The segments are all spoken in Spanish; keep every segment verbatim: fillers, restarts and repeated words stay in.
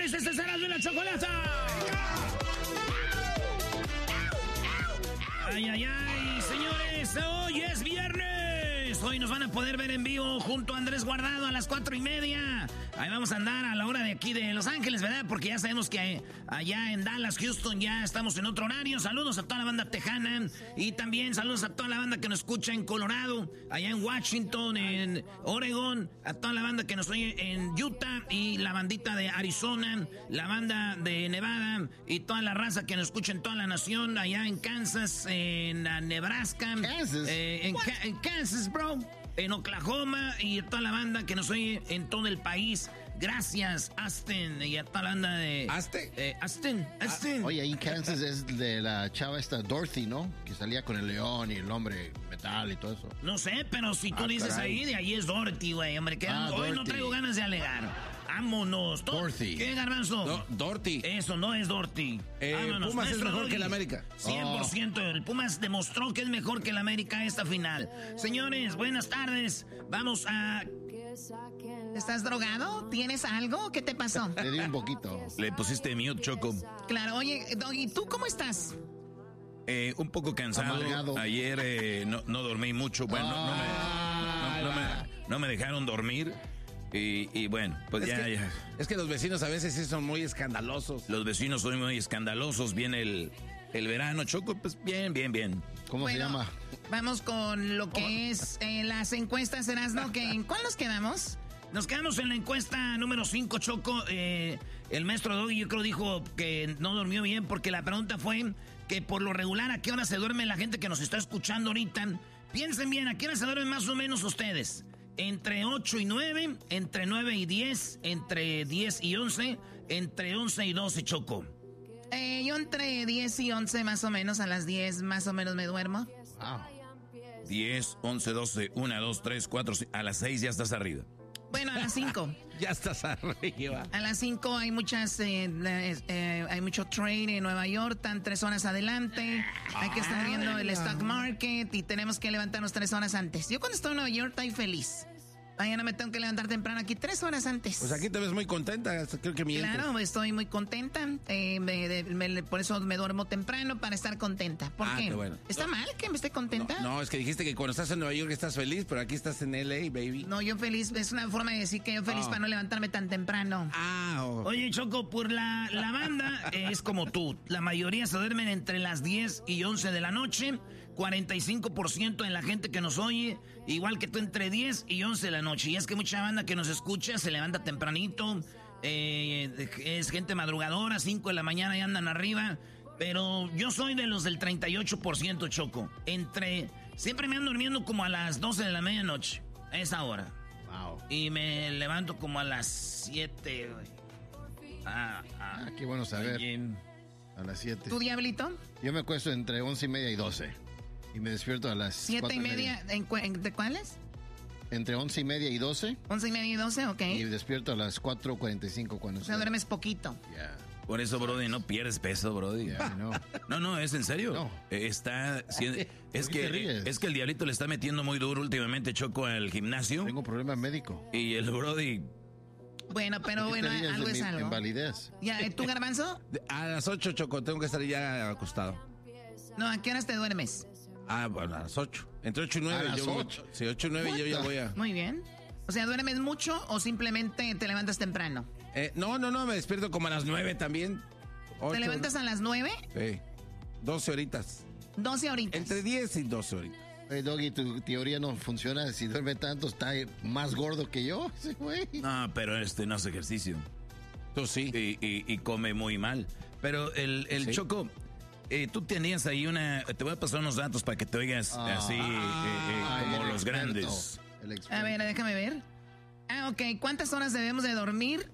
señores, este es Erasmo y la Chocolata. Ay, ay, ay, señores, hoy es viernes. Hoy nos van a poder ver en vivo junto a Andrés Guardado a las cuatro y media. Ahí vamos a andar a la hora de aquí de Los Ángeles, ¿verdad? Porque ya sabemos que allá en Dallas, Houston, ya estamos en otro horario. Saludos a toda la banda tejana y también saludos a toda la banda que nos escucha en Colorado, allá en Washington, en Oregon, a toda la banda que nos oye en Utah y la bandita de Arizona, la banda de Nevada y toda la raza que nos escucha en toda la nación, allá en Kansas, en Nebraska, Kansas, eh, en, Ka- en Kansas, bro. En Oklahoma y a toda la banda que nos oye en todo el país. Gracias, Aston, y a toda la banda de... ¿Aston? Eh, Aston, Aston. Oye, ahí Kansas es de la chava esta Dorothy, ¿no? Que salía con el león y el hombre metal y todo eso. No sé, pero si tú Ah, dices caray. ahí, de ahí es Dorothy, güey. Hombre, que Ah, hoy no Dorothy. traigo ganas de alegar. Vámonos. To- Dorothy. ¿Qué, Garbanzo? No, Dorothy. Eso no es Dorothy. Eh, Vámonos, Pumas es maestro mejor Doggy. que el América. cien por ciento. El Pumas demostró que es mejor que el América esta final. Señores, buenas tardes. Vamos a... ¿Estás drogado? ¿Tienes algo? ¿Qué te pasó? Le di un poquito. Le pusiste mute, Choco. Claro, oye, Doggy, ¿tú cómo estás? Eh, un poco cansado. Amargado. Ayer eh, no, no dormí mucho. Bueno, no, no me, no, no me, no me dejaron dormir. Y, y bueno, pues Es ya, que, ya. es que los vecinos a veces sí son muy escandalosos. Los vecinos son muy escandalosos. Viene el, el verano, Choco. Pues bien, bien, bien. ¿Cómo Bueno, se llama? Vamos con lo que es eh, las encuestas, Erasmo, que ¿en cuál nos quedamos? Nos quedamos en la encuesta número cinco, Choco. Eh, el maestro Doggy yo creo dijo que no durmió bien porque la pregunta fue que por lo regular a qué hora se duerme la gente que nos está escuchando ahorita. Piensen bien, ¿a qué hora se duermen más o menos ustedes? Entre ocho y nueve, entre nueve y diez, entre diez y once, entre once y doce, Choco. Eh, yo entre diez y once más o menos, a las diez más o menos me duermo. Wow. diez, once, doce, uno, dos, tres, cuatro, cinco. A las seis ya estás arriba. Bueno, a las cinco. Ya estás arriba. A las cinco hay muchas, eh, eh, hay mucho trade en Nueva York, están tres horas adelante. Hay que estar viendo el stock market y tenemos que levantarnos tres horas antes. Yo cuando estoy en Nueva York estoy feliz. Mañana me tengo que levantar temprano aquí tres horas antes. Pues aquí te ves muy contenta, creo que mientes. Claro, estoy muy contenta. Eh, me- de- me- por eso me duermo temprano, para estar contenta. ¿Por Ah, qué? qué bueno. ¿Está mal que me esté contenta? No, no, es que dijiste que cuando estás en Nueva York estás feliz, pero aquí estás en L A, baby. No, yo feliz, es una forma de decir que yo feliz Oh. para no levantarme tan temprano. Ah, oh. Oye, Choco, por la, la banda eh, es como tú. La mayoría se duermen entre las diez y once de la noche. cuarenta y cinco por ciento en la gente que nos oye, igual que tú, entre diez y once de la noche. Y es que mucha banda que nos escucha se levanta tempranito. Eh, es gente madrugadora, cinco de la mañana y andan arriba. Pero yo soy de los del treinta y ocho por ciento, Choco. Entre... Siempre me ando durmiendo como a las doce de la medianoche. A esa hora. Wow. Y me levanto como a las siete, güey. Ah, ah. Ah, qué bueno saber. Oye, A las siete. ¿Tu diablito? Yo me acuesto entre once y media y doce. Y me despierto a las ¿Siete cuatro y media? ¿En cu- en- ¿De cuáles? Entre once y media y doce. ¿Once y media y doce? Ok. Y despierto a las cuatro cuarenta y cinco cuando O sea, duermes poquito. Ya. Por eso, Brody, no pierdes peso, Brody. Ya, no. No, no, es en serio. No. Eh, Está siendo- es ¿Por qué que te ríes? es que el diablito le está metiendo muy duro últimamente, Choco, al gimnasio. Tengo problema médico. Y el Brody, Bueno, pero ¿Por qué bueno, te ríes algo de es mi algo. invalidez? Ya, ¿tú, Garbanzo? De- A las ocho, Choco, tengo que estar ya acostado. No, ¿a qué horas te duermes? Ah, bueno, a las ocho. Entre ocho y nueve. A las yo voy- ocho. Sí, ocho y nueve yo ya What the- voy a... Muy bien. O sea, ¿duermes mucho o simplemente te levantas temprano? Eh, no, no, no, me despierto como a las nueve también. Ocho, ¿Te levantas a las nueve? Sí, doce horitas. doce horitas. Entre diez y doce horitas. Hey, Doggy, tu teoría no funciona. Si duerme tanto, está más gordo que yo. Sí, güey. no, pero este no hace ejercicio. Tú sí. Y, y- y come muy mal. Pero el, el Sí. Choco, eh, tú tenías ahí una... Te voy a pasar unos datos para que te oigas Ah. así eh, eh, Ay, como el los experto, grandes. el A experto. ver, déjame ver. Ah, ok. ¿Cuántas horas debemos de dormir?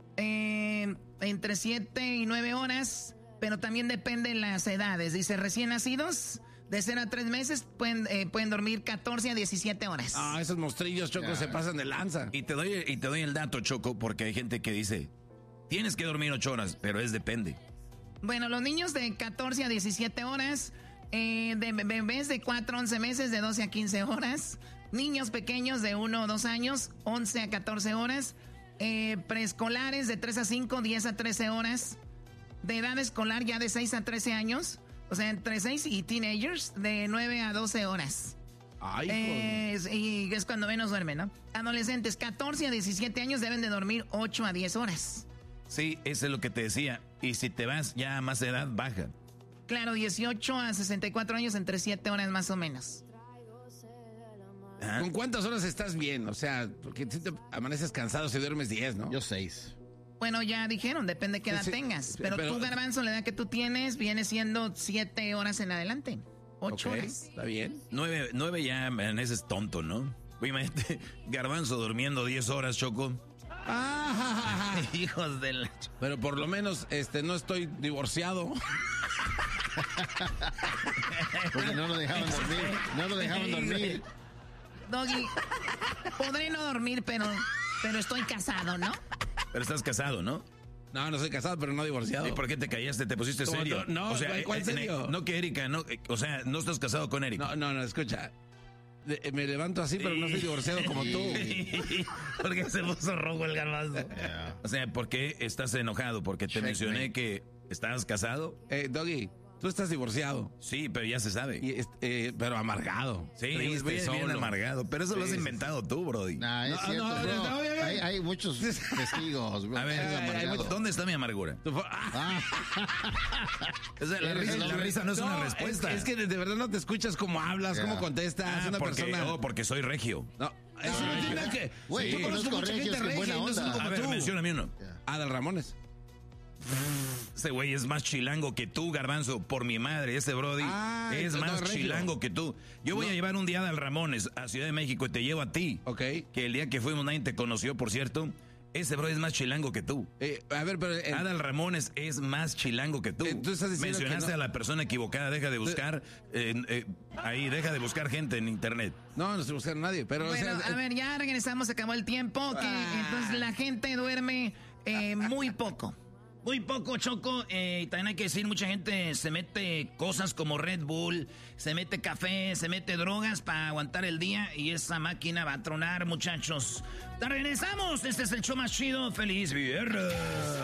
Eh, entre siete y nueve horas, pero también depende de las edades. Dice, recién nacidos, de cero a tres meses, pueden, eh, pueden dormir catorce a diecisiete horas. Ah, esos mostrillos, Choco, Ya. se pasan de lanza. Y te doy y te doy el dato, Choco, porque hay gente que dice, tienes que dormir ocho horas, pero es depende. Bueno, los niños de catorce a diecisiete horas, eh, de bebés de cuatro a once meses, de doce a quince horas, niños pequeños de uno o dos años, once a catorce horas, Eh, preescolares de tres a cinco, diez a trece horas. De edad escolar ya de seis a trece años. O sea, entre seis y teenagers de nueve a doce horas. Ay, eh, y es cuando menos duermen, ¿no? Adolescentes, catorce a diecisiete años deben de dormir ocho a diez horas. Sí, eso es lo que te decía. Y si te vas ya a más edad, baja. Claro, dieciocho a sesenta y cuatro años, entre siete horas más o menos. ¿Ah? ¿Con cuántas horas estás bien? O sea, porque si te amaneces cansado si duermes diez, ¿no? Yo seis. Bueno, ya dijeron, depende de qué edad Sí, tengas. Pero, pero- tú, Garbanzo, la edad que tú tienes viene siendo siete horas en adelante. Ocho Ok, horas. está bien. Nueve, nueve ya amaneces tonto, ¿no? Imagínate, Garbanzo durmiendo diez horas, Choco. Ah, Hijos de la... pero por lo menos este no estoy divorciado. Porque no lo dejaban dormir. No lo dejaban dormir. Doggy, podré no dormir, pero, pero estoy casado, ¿no? Pero estás casado, ¿no? No, no soy casado, pero no divorciado. ¿Y por qué te callaste? ¿Te pusiste ¿Cómo serio? no? No, o sea, ¿cuál eh, serio? eh, no que Erika, no, eh, o sea, no estás casado con Erika. No, no, no, escucha. De- me levanto así, pero no estoy divorciado como tú. Porque se puso rojo el Garbanzo. Yeah. O sea, ¿por qué estás enojado? Porque te Checkmate. mencioné que estabas casado. Eh, Doggy, tú estás divorciado. Sí, pero ya se sabe. Y, est- eh, pero amargado. Sí, Triste, bien, bien solo. amargado. Pero eso lo has Sí, inventado tú, Brody. Nah, es No, cierto, no, bro. no, bien, bien. Hay, hay muchos testigos, bro. A ver, Es ay, ay, amargado. ¿dónde está mi amargura? Tú fue- ah, Ah, O sea, la, Eres risa, el la hombre. risa no es una respuesta. Es, es que de, de verdad no te escuchas cómo hablas, Yeah. cómo contestas. Ah, una porque, persona. oh, porque soy regio. No, eso no tiene nada que. Güey, Yo yo conozco conozco mucha regios gente que buena regia y no son onda. como A ver, tú. mencióname uno. Adal Ramones. Ese güey es más chilango que tú, Garbanzo. Por mi madre, ese Brody Ah, es entonces no más es regio. chilango que tú. Yo voy No. a llevar un día a Adal Ramones a Ciudad de México y te llevo a ti. Ok. Que el día que fuimos nadie te conoció, por cierto. Ese Brody es más chilango que tú. Eh, a ver, pero. eh, Adal Ramones es más chilango que tú. Eh, tú estás diciendo Mencionaste que no. a la persona equivocada. Deja de buscar. eh, eh, ahí, deja de buscar gente en internet. no, no estoy buscando a nadie, pero. Bueno, o sea, a eh, ver, ya regresamos, se acabó el tiempo. Que, Ah. entonces la gente duerme eh, muy poco. Muy poco, Choco. Eh, también hay que decir, mucha gente se mete cosas como Red Bull, se mete café, se mete drogas para aguantar el día y esa máquina va a tronar, muchachos. Te regresamos. Este es el show más chido. ¡Feliz viernes!